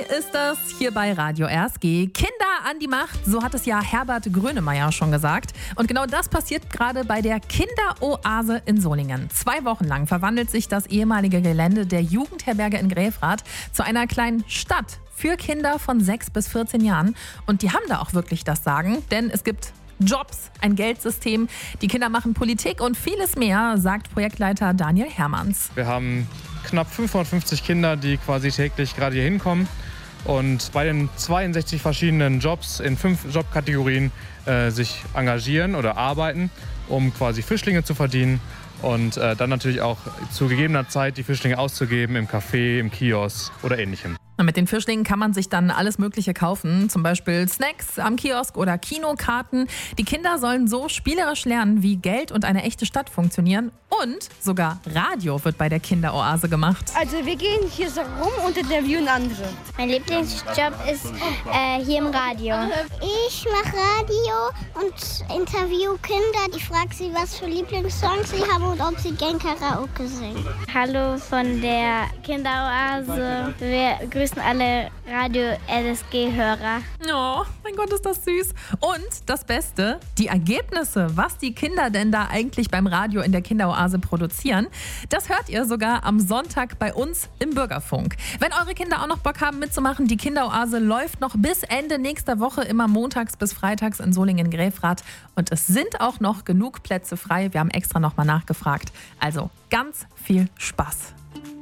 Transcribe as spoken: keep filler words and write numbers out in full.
ist das hier bei Radio R S G. Kinder an die Macht, so hat es ja Herbert Grönemeyer schon gesagt. Und genau das passiert gerade bei der Kinderoase in Solingen. Zwei Wochen lang verwandelt sich das ehemalige Gelände der Jugendherberge in Gräfrath zu einer kleinen Stadt für Kinder von sechs bis vierzehn Jahren. Und die haben da auch wirklich das Sagen, denn es gibt Jobs, ein Geldsystem, die Kinder machen Politik und vieles mehr, sagt Projektleiter Daniel Hermanns. Wir haben knapp fünfhundertfünfzig Kinder, die quasi täglich gerade hier hinkommen und bei den zweiundsechzig verschiedenen Jobs in fünf Jobkategorien äh, sich engagieren oder arbeiten, um quasi Fischlinge zu verdienen und äh, dann natürlich auch zu gegebener Zeit die Fischlinge auszugeben im Café, im Kiosk oder ähnlichem. Mit den Fischlingen kann man sich dann alles Mögliche kaufen, zum Beispiel Snacks am Kiosk oder Kinokarten. Die Kinder sollen so spielerisch lernen, wie Geld und eine echte Stadt funktionieren. Und sogar Radio wird bei der Kinderoase gemacht. Also wir gehen hier so rum und interviewen andere. Mein Lieblingsjob ist äh, hier im Radio. Ich mache Radio und interview Kinder. Ich frage sie, was für Lieblingssongs sie haben und ob sie gern Karaoke singen. Hallo von der Kinderoase. Wir grüßen alle Radio-R S G-Hörer. Oh, mein Gott, ist das süß. Und das Beste, die Ergebnisse, was die Kinder denn da eigentlich beim Radio in der Kinderoase produzieren, das hört ihr sogar am Sonntag bei uns im Bürgerfunk. Wenn eure Kinder auch noch Bock haben mitzumachen, die Kinderoase läuft noch bis Ende nächster Woche, immer montags bis freitags in Solingen-Gräfrath. Und es sind auch noch genug Plätze frei. Wir haben extra nochmal nachgefragt. Also ganz viel Spaß.